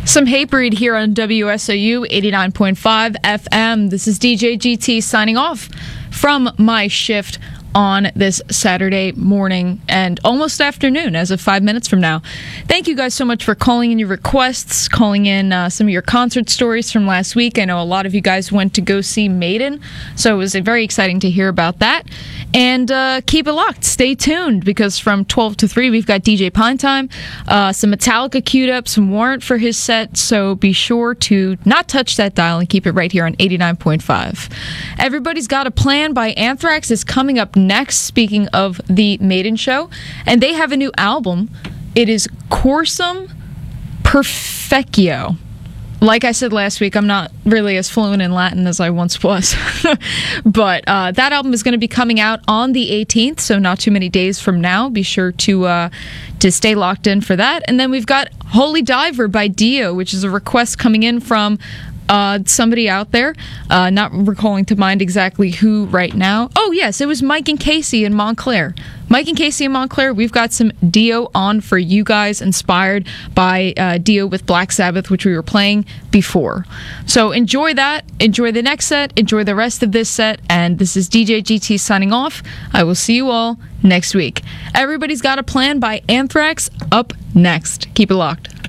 Some Hatebreed here on WSOU 89.5 FM. This is DJ GT signing off from my shift on this Saturday morning and almost afternoon as of 5 minutes from now. Thank you guys so much for calling in your requests, calling in some of your concert stories from last week. I know a lot of you guys went to go see Maiden, so it was very exciting to hear about that. And keep it locked. Stay tuned, because from 12 to 3, we've got DJ Pine Time, some Metallica queued up, some Warrant for his set, so be sure to not touch that dial and keep it right here on 89.5. Everybody's Got a Plan by Anthrax is coming up next, speaking of the Maiden show, and they have a new album. It is Corsum Perfectio. Like I said last week, I'm not really as fluent in Latin as I once was. But that album is going to be coming out on the 18th, so not too many days from now. Be sure to stay locked in for that. And then we've got Holy Diver by Dio, which is a request coming in from somebody out there. Not recalling to mind exactly who right now. Oh, yes, it was Mike and Casey in Montclair. Mike and Casey in Montclair, we've got some Dio on for you guys, inspired by Dio with Black Sabbath, which we were playing before. So enjoy that. Enjoy the next set. Enjoy the rest of this set. And this is DJ GT signing off. I will see you all next week. Everybody's Got a Plan by Anthrax up next. Keep it locked.